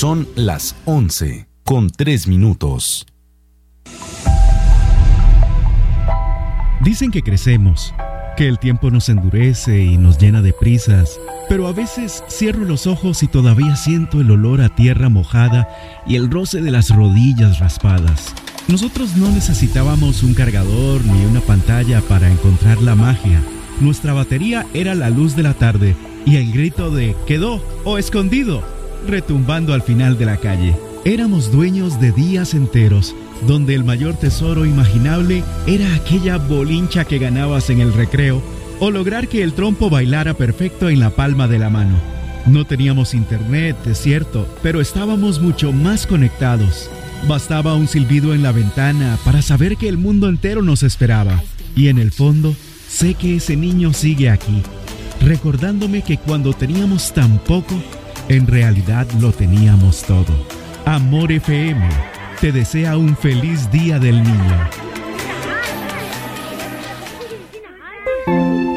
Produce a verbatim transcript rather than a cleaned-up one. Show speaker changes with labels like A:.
A: Son las once con tres minutos.
B: Dicen que crecemos, que el tiempo nos endurece y nos llena de prisas, pero a veces cierro los ojos y todavía siento el olor a tierra mojada y el roce de las rodillas raspadas. Nosotros no necesitábamos un cargador ni una pantalla para encontrar la magia. Nuestra batería era la luz de la tarde y el grito de «quedó» o «escondido» retumbando al final de la calle. Éramos dueños de días enteros, donde el mayor tesoro imaginable era aquella bolincha que ganabas en el recreo o lograr que el trompo bailara perfecto en la palma de la mano. No teníamos internet, es cierto, pero estábamos mucho más conectados. Bastaba un silbido en la ventana para saber que el mundo entero nos esperaba. Y en el fondo, sé que ese niño sigue aquí, recordándome que cuando teníamos tan poco, en realidad lo teníamos todo. Amor F M te desea un feliz Día del Niño.